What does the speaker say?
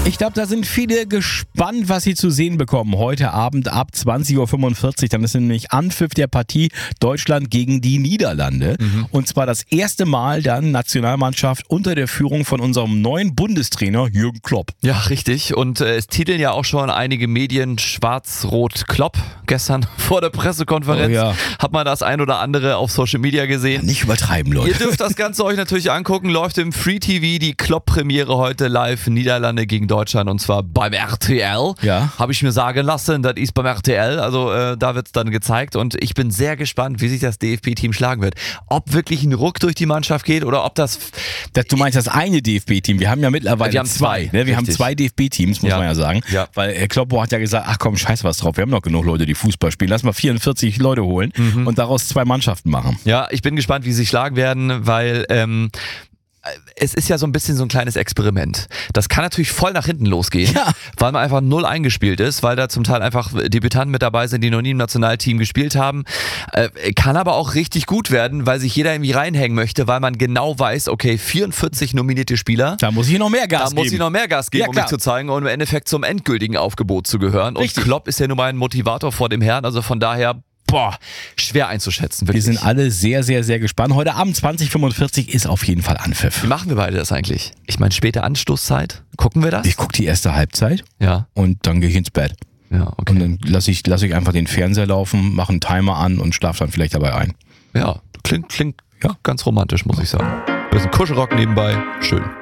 Ich glaube, da sind viele gespannt, was sie zu sehen bekommen. Heute Abend ab 20.45 Uhr. Dann ist nämlich Anpfiff der Partie Deutschland gegen die Niederlande. Und zwar das erste Mal dann Nationalmannschaft unter der Führung von unserem neuen Bundestrainer Jürgen Klopp. Ja, richtig. Und es titeln ja auch schon einige Medien Schwarz-Rot-Klopp. Gestern vor der Pressekonferenz hat man das ein oder andere auf Social Media gesehen. Ja, nicht übertreiben, Leute. Ihr dürft das Ganze euch natürlich angucken. Läuft im Free TV die Klopp-Premiere heute live. Niederlande gegen Deutschland und zwar beim RTL. Ja. Habe ich mir sagen lassen, das ist beim RTL. Also da wird es dann gezeigt und ich bin sehr gespannt, wie sich das DFB-Team schlagen wird. Ob wirklich ein Ruck durch die Mannschaft geht oder ob das... Du meinst das eine DFB-Team. Wir haben ja mittlerweile zwei. Ne? Wir haben zwei DFB-Teams, muss man ja sagen. Ja. Weil Herr Kloppo hat ja gesagt, ach komm, scheiß was drauf. Wir haben noch genug Leute, die Fußball spielen. Lass mal 44 Leute holen und daraus zwei Mannschaften machen. Ja, ich bin gespannt, wie sie schlagen werden, weil... es ist ja so ein bisschen so ein kleines Experiment. Das kann natürlich voll nach hinten losgehen, weil man einfach null eingespielt ist, weil da zum Teil einfach Debütanten mit dabei sind, die noch nie im Nationalteam gespielt haben. Kann aber auch richtig gut werden, weil sich jeder irgendwie reinhängen möchte, weil man genau weiß, okay, 44 nominierte Spieler. Da muss ich noch mehr Gas geben. Da muss ich noch mehr Gas geben, Ja, um mich klar. zu zeigen und im Endeffekt zum endgültigen Aufgebot zu gehören. Und Richtig. Klopp ist ja nun mal ein Motivator vor dem Herrn, also von daher... schwer einzuschätzen. Wir Wirklich. sind alle sehr, sehr, sehr gespannt. Heute Abend 20.45 ist auf jeden Fall Anpfiff. Wie machen wir beide das eigentlich? Ich meine, späte Anstoßzeit. Gucken wir das? Ich gucke die erste Halbzeit Ja. und dann gehe ich ins Bett. Ja, okay. Und dann lass ich einfach den Fernseher laufen, mache einen Timer an und schlafe dann vielleicht dabei ein. Ja, klingt ganz romantisch, muss ich sagen. Bisschen Kuschelrock nebenbei. Schön.